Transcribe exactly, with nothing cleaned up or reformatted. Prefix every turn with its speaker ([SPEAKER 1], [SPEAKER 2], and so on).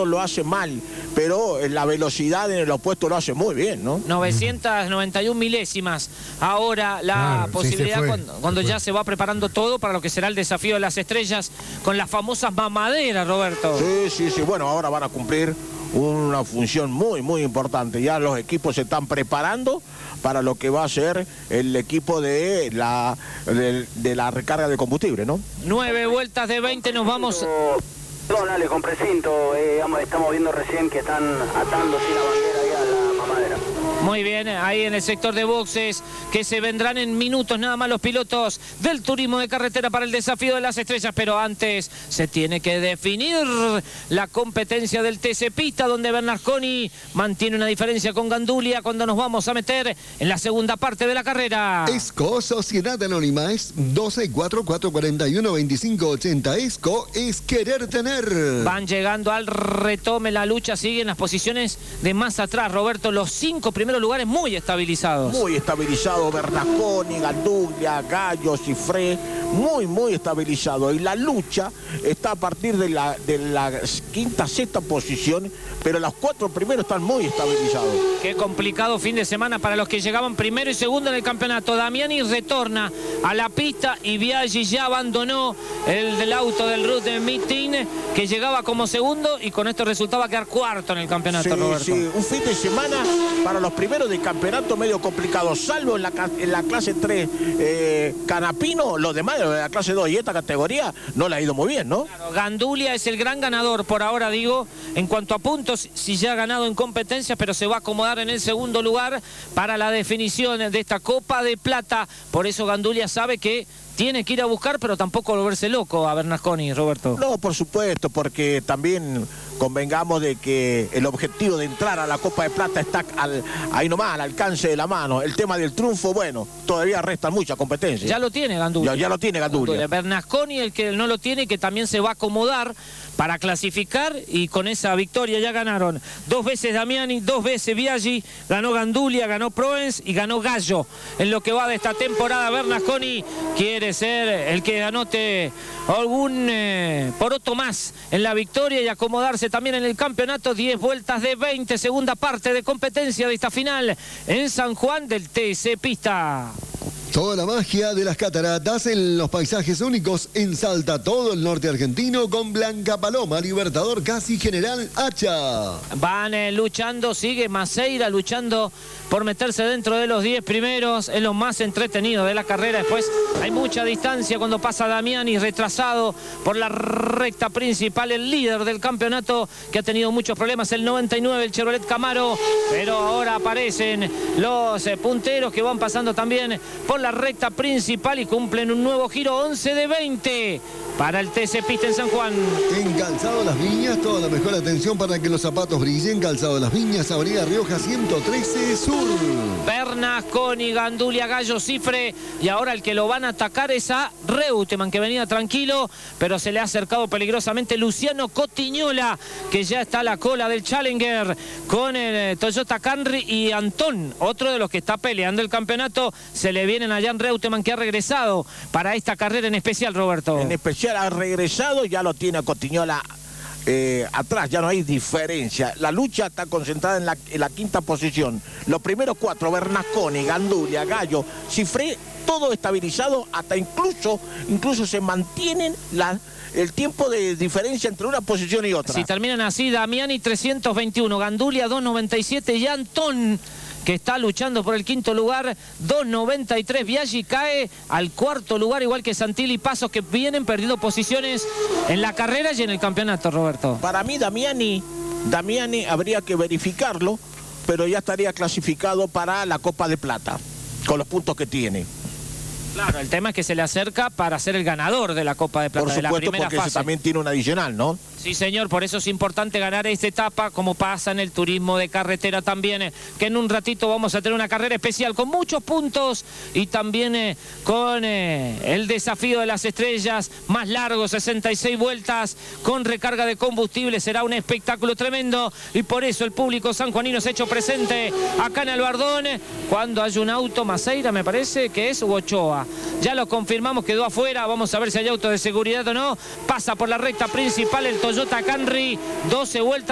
[SPEAKER 1] lado lo hace mal, pero la velocidad en el opuesto lo hace muy bien, ¿no?
[SPEAKER 2] novecientas noventa y una milésimas. Ahora la
[SPEAKER 3] Claro,
[SPEAKER 2] posibilidad
[SPEAKER 3] sí, se fue,
[SPEAKER 2] cuando, cuando
[SPEAKER 3] se
[SPEAKER 2] ya
[SPEAKER 3] fue.
[SPEAKER 2] se va preparando todo para lo que será el desafío de las estrellas con las famosas mamaderas, Roberto.
[SPEAKER 1] Sí, sí, sí. Bueno, ahora van a cumplir una función muy, muy importante. Ya los equipos se están preparando para lo que va a ser el equipo de la, de, de la recarga de combustible, ¿no?
[SPEAKER 2] Nueve vueltas de veinte, nos vamos...
[SPEAKER 4] Perdón, Ale, con precinto, eh, estamos viendo recién que están atando sin la bandera ahí a la mamadera.
[SPEAKER 2] Muy bien, ahí en el sector de boxes, que se vendrán en minutos nada más los pilotos del turismo de carretera para el desafío de las estrellas, pero antes se tiene que definir la competencia del T C Pista, donde Bernasconi mantiene una diferencia con Gandulia cuando nos vamos a meter en la segunda parte de la carrera.
[SPEAKER 5] ESCO, Sociedad Anónima, es doce cuatro cuatro cuatro uno veinticinco ochenta. ESCO es querer tener.
[SPEAKER 2] Van llegando al retome, la lucha sigue en las posiciones de más atrás, Roberto, los cinco primeros lugares muy estabilizados.
[SPEAKER 1] Muy estabilizado, Bernasconi, Gandulia, Gallo, Cifré, muy, muy estabilizado. Y la lucha está a partir de la, de la quinta, sexta posición, pero los cuatro primeros están muy estabilizados.
[SPEAKER 2] Qué complicado fin de semana para los que llegaban primero y segundo en el campeonato. Damiani retorna a la pista y Biaggi ya abandonó el del auto del Route Meeting, que llegaba como segundo y con esto resultaba quedar cuarto en el campeonato,
[SPEAKER 1] Sí,
[SPEAKER 2] Roberto.
[SPEAKER 1] sí, un fin de semana para los primeros de campeonato medio complicado, salvo en la, en la clase tres eh, Canapino, los demás de la clase dos y esta categoría no le ha ido muy bien, ¿no?
[SPEAKER 2] Claro, Gandulia es el gran ganador por ahora, digo, en cuanto a puntos, si ya ha ganado en competencia, pero se va a acomodar en el segundo lugar para la definición de esta Copa de Plata. Por eso Gandulia sabe que tiene que ir a buscar, pero tampoco volverse loco a Bernasconi, Roberto.
[SPEAKER 1] No, por supuesto, porque también convengamos de que el objetivo de entrar a la Copa de Plata está al, ahí nomás, al alcance de la mano. El tema del triunfo, bueno, todavía resta mucha competencia.
[SPEAKER 2] Ya lo tiene Gandulia.
[SPEAKER 1] Ya, ya lo tiene Gandulia.
[SPEAKER 2] Gandulia. Bernasconi, el que no lo tiene, que también se va a acomodar para clasificar, y con esa victoria ya ganaron dos veces Damiani, dos veces Biaggi, ganó Gandulia, ganó Proens y ganó Gallo. En lo que va de esta temporada, Bernasconi quiere ser el que anote algún eh, poroto más en la victoria y acomodarse también en el campeonato. Diez vueltas de veinte, segunda parte de competencia de esta final en San Juan del T C Pista.
[SPEAKER 5] Toda la magia de las cataratas en los paisajes únicos en Salta, todo el norte argentino, con Blanca Paloma, Libertador casi General Hacha.
[SPEAKER 2] Van eh, luchando, sigue Maceira luchando por meterse dentro de los diez primeros, es lo más entretenido de la carrera. Después hay mucha distancia cuando pasa Damiani, retrasado por la recta principal, el líder del campeonato que ha tenido muchos problemas, el noventa y nueve, el Chevrolet Camaro, pero ahora aparecen los eh, punteros que van pasando también por la recta principal y cumplen un nuevo giro. Once de veinte para el T C Pista en San Juan.
[SPEAKER 5] En Calzado Las Viñas, toda la mejor atención para que los zapatos brillen. Calzado Las Viñas, Avenida Rioja ciento trece Sur.
[SPEAKER 2] Bernasconi, Gandulia, Gallo, Cifre, y ahora el que lo van a atacar es a Reutemann, que venía tranquilo, pero se le ha acercado peligrosamente Luciano Cotiñola, que ya está a la cola del Challenger con el Toyota Camry, y Antón, otro de los que está peleando el campeonato. Se le vienen a Jan Reutemann, que ha regresado para esta carrera en especial, Roberto.
[SPEAKER 1] En especial ha regresado, ya lo tiene a Cotiñola eh, atrás, ya no hay diferencia. La lucha está concentrada en la, en la quinta posición. Los primeros cuatro, Bernasconi, Gandulia, Gallo, Cifré, todo estabilizado, hasta incluso, incluso se mantienen la... el tiempo de diferencia entre una posición y otra.
[SPEAKER 2] Si terminan así, Damiani trescientos veintiuno, Gandulia doscientos noventa y siete y Antón, que está luchando por el quinto lugar, doscientos noventa y tres. Biaggi cae al cuarto lugar, igual que Santilli y Pasos, que vienen perdiendo posiciones en la carrera y en el campeonato, Roberto.
[SPEAKER 1] Para mí, Damiani, Damiani habría que verificarlo, pero ya estaría clasificado para la Copa de Plata, con los puntos que tiene.
[SPEAKER 2] Claro, el tema es que se le acerca para ser el ganador de la Copa de Plata,
[SPEAKER 1] por
[SPEAKER 2] de la
[SPEAKER 1] supuesto,
[SPEAKER 2] primera
[SPEAKER 1] porque
[SPEAKER 2] fase.
[SPEAKER 1] ese también tiene un adicional, ¿no?
[SPEAKER 2] Sí, señor, por eso es importante ganar esta etapa, como pasa en el turismo de carretera también, eh, que en un ratito vamos a tener una carrera especial con muchos puntos y también eh, con eh, el desafío de las estrellas más largo, sesenta y seis vueltas, con recarga de combustible. Será un espectáculo tremendo y por eso el público sanjuanino se ha hecho presente acá en Albardón, cuando hay un auto. Maceira, me parece que es, u Ochoa. Ya lo confirmamos, quedó afuera, vamos a ver si hay auto de seguridad o no. Pasa por la recta principal el Toyota Camry, doce vueltas.